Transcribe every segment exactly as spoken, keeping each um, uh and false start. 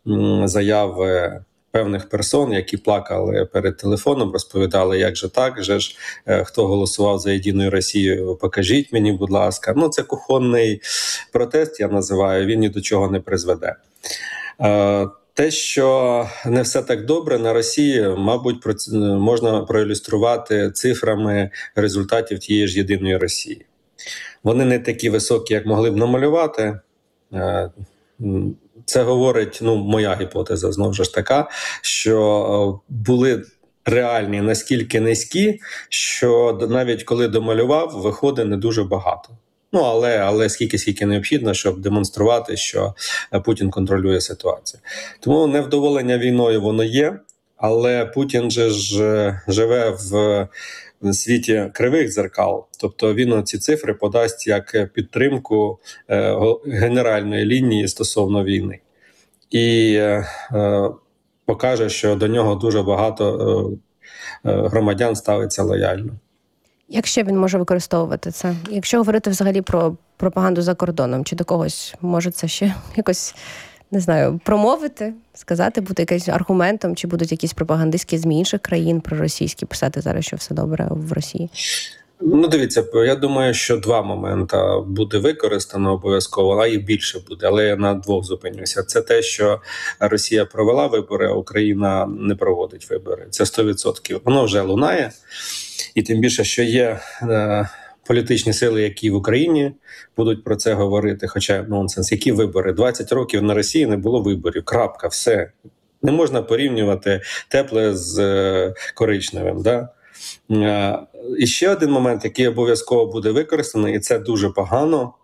м, заяви певних персон, які плакали перед телефоном, розповідали, як же так, же ж, е, хто голосував за Єдину Росію, покажіть мені, будь ласка. Ну, це кухонний протест, я називаю, він ні до чого не призведе. Е, Те, що не все так добре на Росії, мабуть, про це можна проілюструвати цифрами результатів тієї ж Єдиної Росії. Вони не такі високі, як могли б намалювати. Е, Це говорить, ну, моя гіпотеза, знову ж така, що були реальні наскільки низькі, що навіть коли домалював, виходить не дуже багато. Ну, але, але скільки, скільки необхідно, щоб демонструвати, що Путін контролює ситуацію. Тому невдоволення війною воно є, але Путін же ж живе в світі кривих дзеркал, тобто він ці цифри подасть як підтримку е, генеральної лінії стосовно війни. І е, покаже, що до нього дуже багато е, громадян ставиться лояльно. Як ще він може використовувати це? Якщо говорити взагалі про пропаганду за кордоном, чи до когось може це ще якось, не знаю, промовити, сказати, бути якимось аргументом, чи будуть якісь пропагандистські ЗМІ інших країн проросійські писати зараз, що все добре в Росії? Ну, дивіться, я думаю, що два моменти буде використано обов'язково, а і більше буде, але я на двох зупинюся. Це те, що Росія провела вибори, а Україна не проводить вибори. Це сто відсотків. Воно вже лунає, і тим більше, що є е, політичні сили, які в Україні будуть про це говорити, хоча нонсенс. Які вибори? двадцять років на Росії не було виборів, крапка, все. Не можна порівнювати тепле з е, коричневим, да? І ще один момент, який обов'язково буде використаний, і це дуже погано,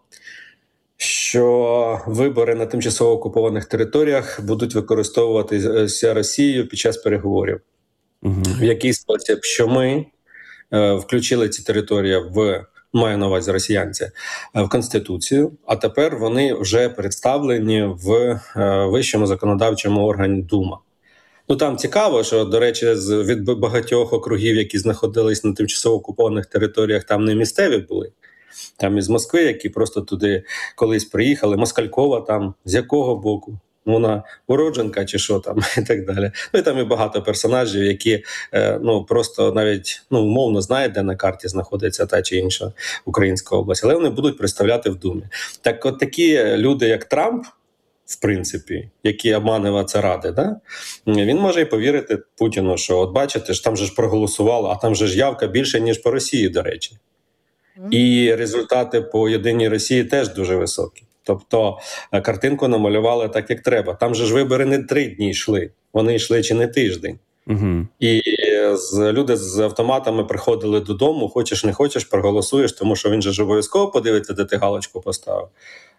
що вибори на тимчасово окупованих територіях будуть використовуватися Росією під час переговорів. Угу. В який спосіб, що ми е, включили ці території в, маю на увазі росіянці, в Конституцію, а тепер вони вже представлені в е, вищому законодавчому органі Дума. Ну, там цікаво, що, до речі, від багатьох округів, які знаходились на тимчасово окупованих територіях, там не місцеві були. Там із Москви, які просто туди колись приїхали. Москалькова там, з якого боку? Вона уродженка чи що там, і так далі. Ну, і там і багато персонажів, які, ну, просто навіть, ну, умовно знають, де на карті знаходиться та чи інша українська область, але вони будуть представляти в Думі. Так от такі люди, як Трамп, в принципі, які обманював це ради, да? Він може і повірити Путіну, що от бачите, ж там же ж проголосувало, а там же ж явка більше, ніж по Росії, до речі. Mm. І результати по Єдиній Росії теж дуже високі. Тобто картинку намалювали так, як треба. Там же ж вибори не три дні йшли, вони йшли чи не тиждень. Mm-hmm. І з, люди з автоматами приходили додому, хочеш не хочеш, проголосуєш, тому що він же ж обов'язково подивиться, де ти галочку поставив.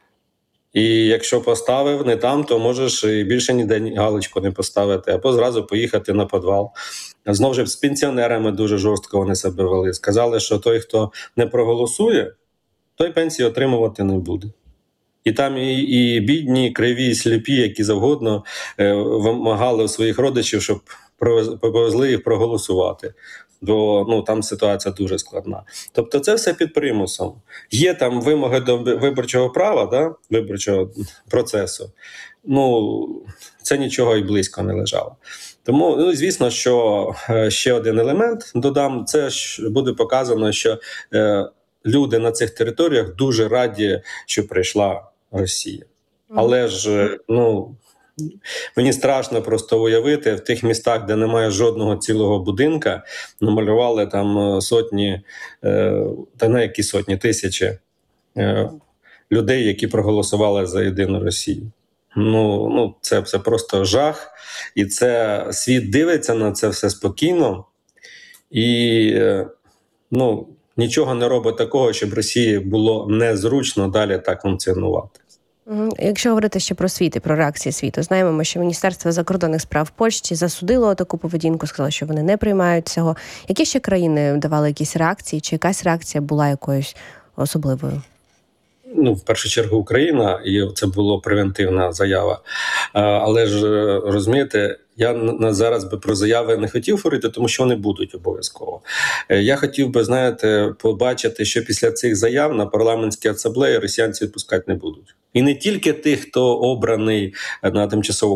І якщо поставив не там, то можеш і більше ніде галочку не поставити, або зразу поїхати на підвал. Знову ж з пенсіонерами дуже жорстко вони себе вели. Сказали, що той, хто не проголосує, той пенсії отримувати не буде. І там і, і бідні, і криві, і сліпі, які завгодно е, вимагали у своїх родичів, щоб повезли їх проголосувати. Бо, ну, там ситуація дуже складна. Тобто це все під примусом. Є там вимоги до виборчого права, да, виборчого процесу. Ну, це нічого і близько не лежало. Тому, ну, звісно, що ще один елемент додам, це буде показано, що е, люди на цих територіях дуже раді, що прийшла Росія. Але ж, ну, мені страшно просто уявити, в тих містах, де немає жодного цілого будинка, намалювали там сотні, та не які сотні, тисячі людей, які проголосували за Єдину Росію. Ну, ну це, це просто жах. І це світ дивиться на це все спокійно. І, ну, нічого не робить такого, щоб Росії було незручно далі так функціонувати. Якщо говорити ще про світ і про реакції світу, знаємо, що Міністерство закордонних справ Польщі засудило таку поведінку, сказало, що вони не приймають цього. Які ще країни давали якісь реакції, чи якась реакція була якоюсь особливою? Ну, в першу чергу Україна, і це була превентивна заява. Але ж, розумієте, я на зараз би про заяви не хотів говорити, тому що вони будуть обов'язково. Я хотів би, знаєте, побачити, що після цих заяв на парламентській асамблеї росіянці відпускати не будуть. І не тільки тих, хто обраний на тимчасово